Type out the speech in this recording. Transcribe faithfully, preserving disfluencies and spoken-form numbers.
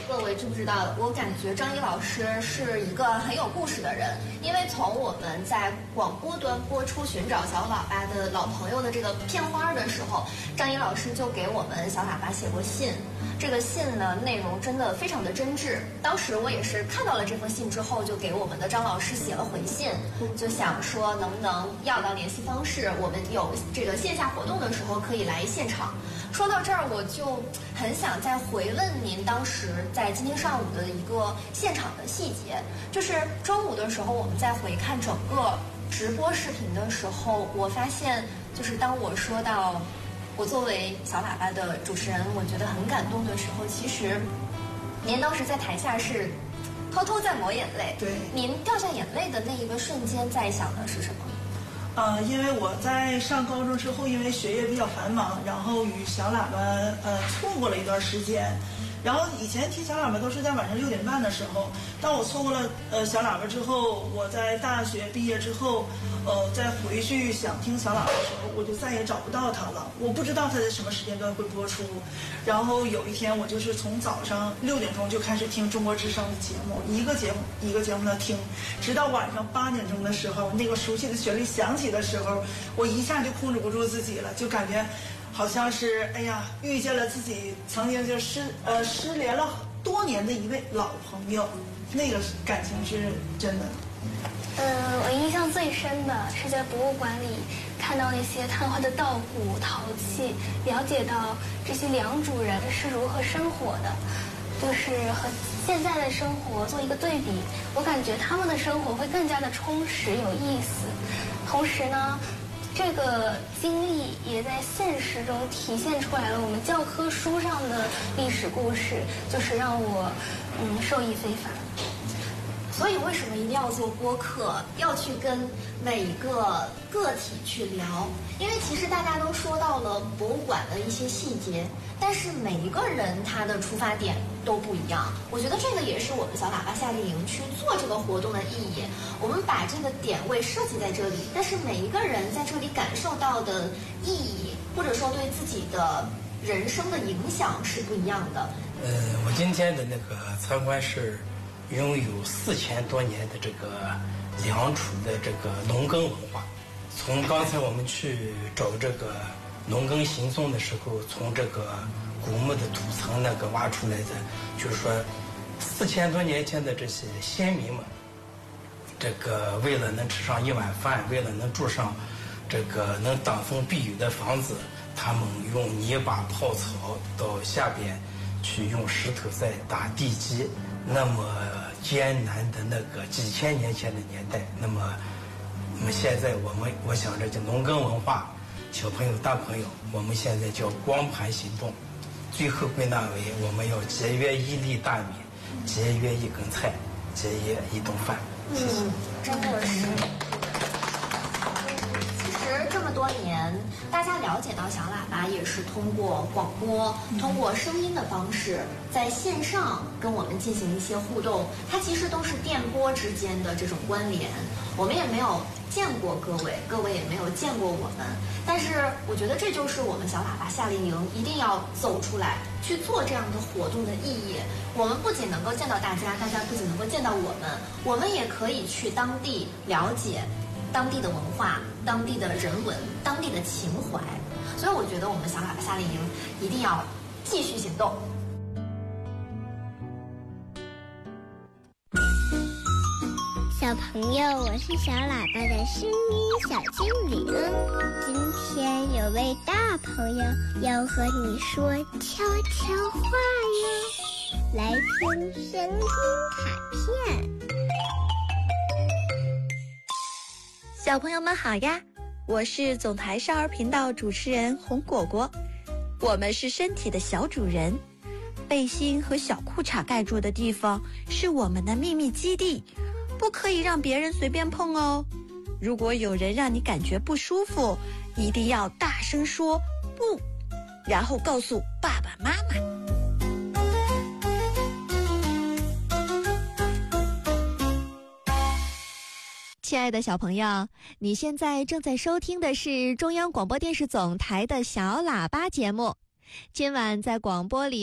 各位知不知道，我感觉张一老师是一个很有故事的人，因为从我们在广播端播出《寻找小喇叭的老朋友》的这个片花的时候，张一老师就给我们小喇叭写过信。这个信呢，内容真的非常的真挚。当时我也是看到了这封信之后，就给我们的张老师写了回信，就想说能不能要到联系方式，我们有这个线下活动的时候可以来现场。说到这儿，我就很想再回问您当时在今天上午的一个现场的细节，就是中午的时候我们在回看整个直播视频的时候，我发现就是当我说到我作为小喇叭的主持人，我觉得很感动的时候，其实您当时在台下是偷偷在抹眼泪。 对， 您掉下眼泪的那一个瞬间，在想的是什么？ 呃，因为我在上高中之后，因为学业比较繁忙，然后与小喇叭呃错过了一段时间。然后以前听小喇叭都是在晚上六点半的时候，当我错过了呃小喇叭之后，我在大学毕业之后，呃再回去想听小喇叭的时候，我就再也找不到它了。我不知道它在什么时间段会播出。然后有一天，我就是从早上六点钟就开始听中国之声的节目，一个节目一个节目的听，直到晚上八点钟的时候，那个熟悉的旋律响起的时候，我一下就控制不住自己了，就感觉好像是哎呀，遇见了自己曾经就失呃失联了多年的一位老朋友，那个感情是真的。 呃，我印象最深的是在博物馆里看到那些瘫痪的稻谷、陶器，了解到这些良主人是如何生活的，就是和现在的生活做一个对比，我感觉他们的生活会更加的充实有意思。同时呢，这个经历也在现实中体现出来了我们教科书上的历史故事，就是让我嗯受益非凡。 所以为什么一定要做播客，要去跟每一个个体去聊？因为其实大家都说到了博物馆的一些细节，但是每一个人他的出发点都不一样。我觉得这个也是我们小喇叭夏令营去做这个活动的意义。我们把这个点位设计在这里，但是每一个人在这里感受到的意义，或者说对自己的人生的影响是不一样的。 呃，我今天的那个参观是拥有四千多年的这个良渚的这个农耕文化。从刚才我们去找这个农耕行踪的时候，从这个古墓的土层那个挖出来的，就是说四千多年前的这些先民们，这个为了能吃上一碗饭，为了能住上这个能挡风避雨的房子，他们用泥巴泡草到下边去用石头在打地基。那么艰难的那个几千年前的年代，那么那么现在我们我想着叫农耕文化，小朋友大朋友，我们现在叫光盘行动，最后归纳为我们要节约一粒大米，节约一根菜，节约一顿饭。谢谢。 嗯，真的是。其实这么多年，大家了解到小喇叭也是通过广播、通过声音的方式，在线上跟我们进行一些互动。它其实都是电波之间的这种关联。我们也没有见过各位，各位也没有见过我们。但是我觉得这就是我们小喇叭夏令营一定要走出来去做这样的活动的意义。我们不仅能够见到大家，大家不仅能够见到我们，我们也可以去当地了解当地的文化、当地的人文、当地的情怀。所以我觉得我们小喇叭夏令营一定要继续行动。 小朋友，我是小喇叭的声音小精灵。今天有位大朋友要和你说悄悄话哟，来听声音卡片。 小朋友们好呀，我是总台少儿频道主持人红果果。我们是身体的小主人，背心和小裤衩盖住的地方是我们的秘密基地，不可以让别人随便碰哦。如果有人让你感觉不舒服，一定要大声说不，然后告诉爸爸妈妈。亲爱的小朋友，你现在正在收听的是中央广播电视总台的小喇叭节目。今晚在广播里